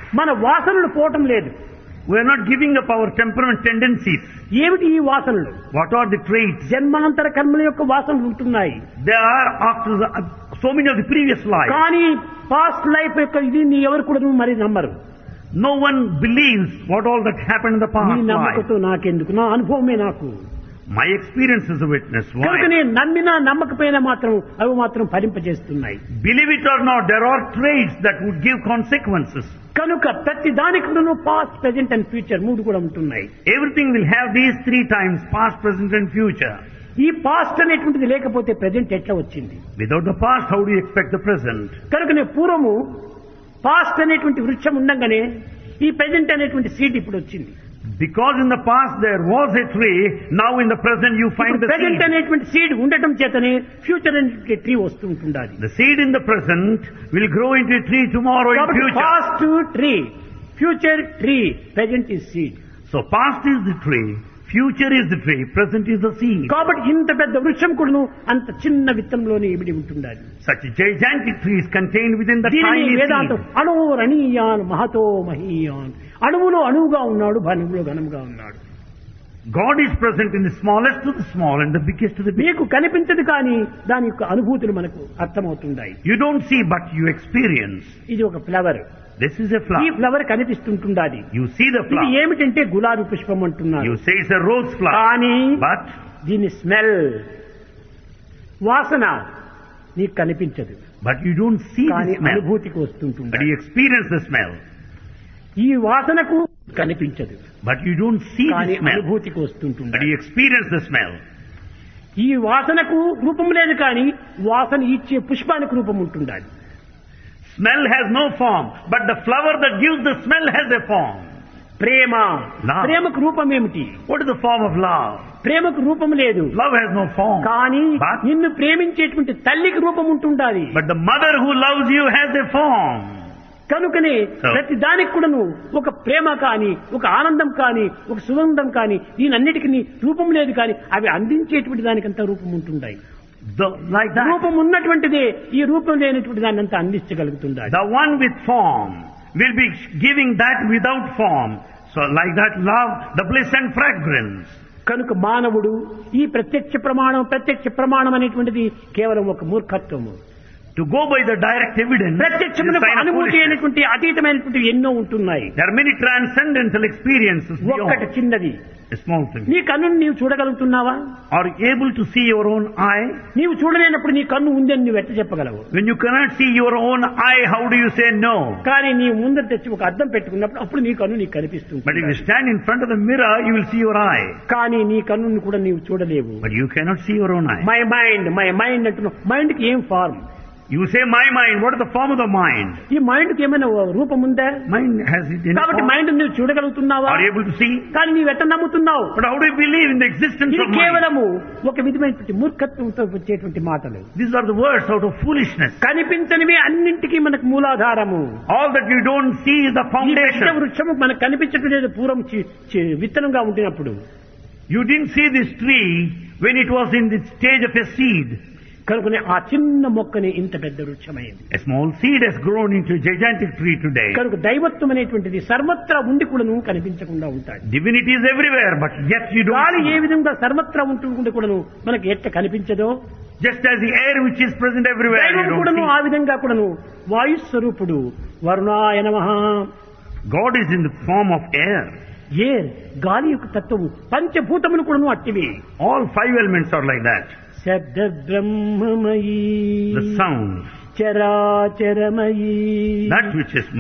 మన వాసనలు పోవటం లేదు. We are not giving up our temperament tendencies. ఏమిటి ఈ వాసనలు? What are the traits? జన్మాంతర కర్మల యొక్క వాసనలు ఉంటున్నాయి. They are after so many of the previous lives. కానీ పాస్ట్ లైఫ్ యొక్క ఇది నీ ఎవరు కూడా మరి నమ్మరు. No one believes what all that happened in the నీ past life. నమ్మకంతో నాకెందుకు, నా అనుభవమే నాకు. My experience is a witness. కనుక Why? నేను నమ్మినా నమ్మకపోయినా మాత్రం అవి మాత్రం ఫలింపజేస్తున్నాయి. Believe it or not, there are traits that would give consequences. కనుక ప్రతి దానికి పాస్ట్, ప్రెజెంట్ అండ్ ఫ్యూచర్ మూడు కూడా ఉంటున్నాయి. Everything will have these three times, past, present and future. ఈ పాస్ట్ అనేటువంటిది లేకపోతే ప్రెజెంట్ ఎట్లా వచ్చింది? Without the past, how do you expect the present? కనుక పూర్వము పాస్ట్ అనేటువంటి వృక్షం ఉండగానే ఈ ప్రెజెంట్ అనేటువంటి సీడ్ ఇప్పుడు వచ్చింది. Because in the past there was a tree, now in the present you find the present seed. అనేటువంటి సీడ్ ఉండటం చేతనే ఫ్యూచర్ అనేటువంటి tree వస్తుంటుండాలి. The seed in the present will grow into a tree tomorrow in కాబట్టి future. Past tree, future tree, present is seed. So past is the tree, future is the tree, present is the seed. కాబట్టి ఇంత పెద్ద వృక్షం కూడాను అంత చిన్న విత్తంలోనే ఇమిడి ఉంటుండాలి. Such a gigantic tree is contained within the దీనిని tiny వేదాంతం seed. అణోరణీయాన్ మహతో మహీయాన్, అణువులో అణువుగా ఉన్నాడు, ఘనములో ఘనముగా ఉన్నాడు. God is present in the smallest to the small and the biggest to the big. మీకు కనిపించదు కానీ దాని యొక్క అనుభూతులు మనకు అర్థమవుతుంటాయి. You don't see but you experience. ఇది ఒక ఫ్లవర్. This is a ఈ flower. Flower కనిపిస్తుంటుండాలి. You see the ఇది flower. ఏమిటంటే గులాబీ పుష్పం అంటున్నారు. You say it's a rose flower. కానీ But దీని స్మెల్, వాసన నీకు కనిపించదు, you don't see కానీ the smell. అనుభూతికి But వస్తుంటుంది. you experience the smell. ఈ వాసనకు కనిపించదు, But you don't see కానీ the smell. అనుభూతికి But వస్తుంటుంది. you experience the smell. ఈ వాసనకు రూపం లేదు కానీ వాసన ఇచ్చే పుష్పానికి రూపం ఉంటుండాలి. Smell has no form, but the flower that gives the smell has a form. Prema, Love. ప్రేమకు రూపం ఏమిటి? What is the form of love? ప్రేమకు రూపం లేదు, Love has no form. కానీ But- నిన్ను ప్రేమించేటువంటి తల్లికి రూపం ఉంటుండాలి. But the mother who loves you has a form. కనుకనే So- ప్రతి దానికి కూడాను ఒక ప్రేమ కానీ, ఒక ఆనందం కానీ, ఒక సుగంధం కానీ, దీనన్నిటికీ రూపం లేదు కానీ అవి అందించేటువంటి దానికంతా రూపం ఉంటుండాయి. Like that. రూపం ఉన్నటువంటిదే ఈ రూపం లేనటువంటి దాన్ని అంతా అందించగలుగుతుండాలి. The one with form will be giving that without form. So like that love, the bliss and fragrance. కనుక మానవుడు ఈ ప్రత్యక్ష ప్రమాణం అనేటువంటిది కేవలం ఒక మూర్ఖత్వము. To go by the direct evidence is a ప్రత్యక్షమునకు sign of అనుభూతి foolishness. అయినటువంటి అతీతమైనటువంటి ఎన్నో ఉంటున్నాయి. There are many transcendental experiences ఒక్కటి beyond చిన్నది. a small thing. నీ కన్నును నీవు చూడగలుగుతున్నావా? Are you able to see your own eye? నీవు చూడలేనప్పుడు నీ కన్ను ఉందని నువ్వు ఎట్ట చెప్పగలవు? When you cannot see your own eye, how do you say no? కానీ నీ ముందర తెచ్చి ఒక అద్దం పెట్టుకున్నప్పుడు అప్పుడు నీ కన్ను నీకు కనిపిస్తుంది. But if you stand in front of the mirror, you will see your eye. కానీ నీ కన్నుని కూడా నీవు చూడలేవు. But you cannot see your own eye. My mind అంటున్నావు. మైండ్ కి ఏం form? You say my mind. What is the form of the mind? ఈ mind కి ఏమైనా రూపం ఉందా? Mind has it in కాబట్టి form. మైండ్ నువ్వు చూడగలుగుతున్నావా? Are you able to see? కానీ నీవు ఎట్ట నమ్ముతున్నావు? But how do you believe in the existence ఇది of mind? కేవలము ఒక విధమైనటువంటి మూర్ఖత్వంతో వచ్చేటువంటి మాటలు. These are the words out of foolishness. కనిపించనివి అన్నింటికీ మనకు మూలాధారము. All that you don't see is the ఈ పెద్ద foundation. వృక్షము మనకు కనిపించడం లేదు పూర్వం విత్తనంగా ఉంటున్నప్పుడు. You didn't see this tree when it was in the stage of a seed. కనుకనే ఆ చిన్న మొక్కని ఇంత పెద్ద వృక్షమైంది. A small seed has grown into a gigantic tree today. కనుక దైవత్వం అనేటువంటిది సర్వత్రా ఉండి కూడాను కనిపించకుండా ఉంటాడు. Divinity is everywhere, but yet you don't గాలి ఏ see. విధంగా సర్వత్రా ఉంటుండే కూడాను మనకి ఎట్ట కనిపించదో, Just as the air which is present everywhere, you దైవం don't కూడాను see. ఆ విధంగా కూడాను వాయు స్వరూపుడు. వరుణాయ నమః. God is in the form of air. ఏర్, గాలి యొక్క తత్వము. పంచభూతములు కూడాను అట్టివి. All five elements are like that. శబ్ద బ్రహ్మమయీ, The sound, చరాచరమయీ, that which is